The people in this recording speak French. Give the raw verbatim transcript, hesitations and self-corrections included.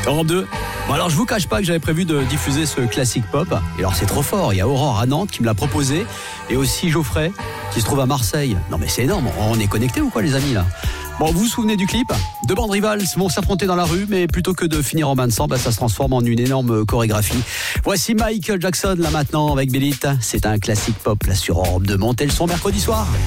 Europe deux. Bon alors je vous cache pas que j'avais prévu de diffuser ce classique pop. Et alors c'est trop fort, il y a Aurore à Nantes qui me l'a proposé. Et aussi Geoffrey qui se trouve à Marseille. Non mais c'est énorme, on est connectés ou quoi les amis là? Bon, vous vous souvenez du clip? Deux bandes rivales vont s'affronter dans la rue, mais plutôt que de finir en bain de sang, bah, ça se transforme en une énorme chorégraphie. Voici Michael Jackson là maintenant avec Bélite. C'est un classique pop là sur Europe deux. Montez le son mercredi soir.